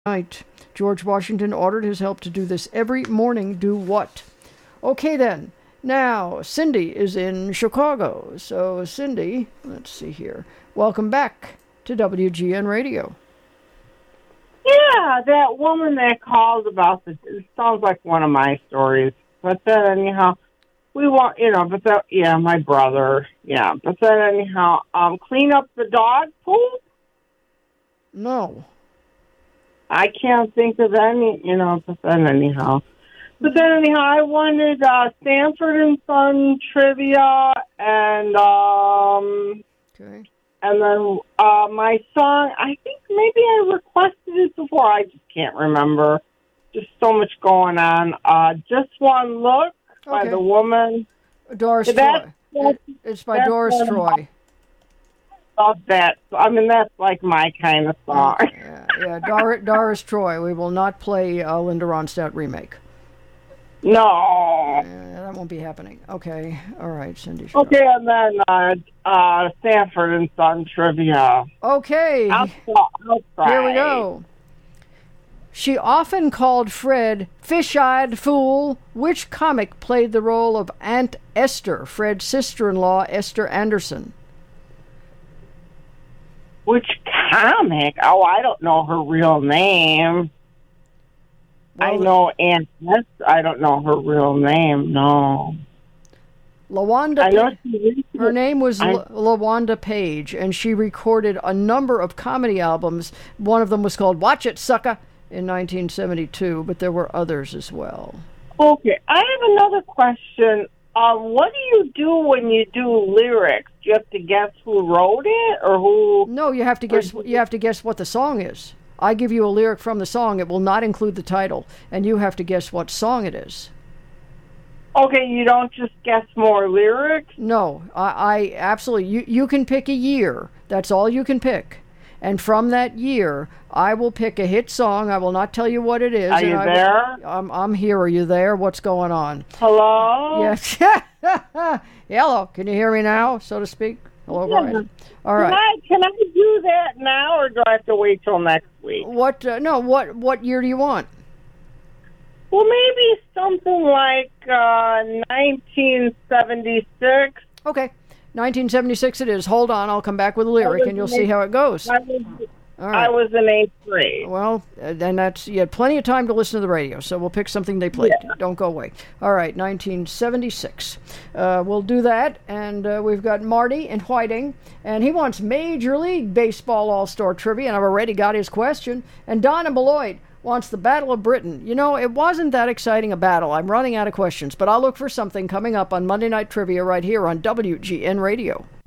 night. George Washington ordered his help to do this every morning. Do what? Okay, then. Now, Cindy is in Chicago. So, Cindy, let's see here. Welcome back to WGN Radio. Yeah, that woman that called about this, it sounds like one of my stories. But then, anyhow, we want, but that, yeah, my brother, yeah. But then, anyhow, clean up the dog poop? No. I can't think of any, but then, anyhow. But then, anyhow, I wanted Sanford and Son trivia, and Okay. and then my song, I think maybe I requested it before. I just can't remember. Just so much going on. Just One Look by the woman. Doris Troy. It's by Doris Troy. Love that. I mean, that's like my kind of song. Yeah. Doris Troy. We will not play Linda Ronstadt remake. No. That won't be happening. Okay. All right, Cindy. Okay, and then Sanford and Son trivia. Okay. I'll try. Here we go. She often called Fred fish-eyed fool. Which comic played the role of Aunt Esther, Fred's sister-in-law, Esther Anderson? Which comic? Oh, I don't know her real name. I know Aunt Esther. I don't know her real name, no. LaWanda. Her name was LaWanda Page, and she recorded a number of comedy albums. One of them was called Watch It, Sucker, in 1972, but there were others as well. Okay, I have another question. What do you do when you do lyrics? Do you have to guess who wrote it, or who? No, you have to guess. You have to guess what the song is. I give you a lyric from the song. It will not include the title, and you have to guess what song it is. Okay, you don't just guess more lyrics? No, I absolutely. You can pick a year. That's all you can pick. And from that year, I will pick a hit song. I will not tell you what it is. Are you there? I'm here. Are you there? What's going on? Hello? Yes. Hello. Can you hear me now, so to speak? Hello, Brian. All right. Can I do that now, or do I have to wait till next week? What? No. What year do you want? Well, maybe something like 1976. Okay. 1976 it is. Hold on, I'll come back with a lyric and you'll see how it goes. I right. was in 8th grade. Well, then you had plenty of time to listen to the radio, so we'll pick something they played. Yeah. Don't go away. All right, 1976. We'll do that, and we've got Marty in Whiting, and he wants Major League Baseball All-Star trivia, and I've already got his question. And Don in Beloit wants the Battle of Britain. It wasn't that exciting a battle. I'm running out of questions, but I'll look for something coming up on Monday Night Trivia right here on WGN Radio.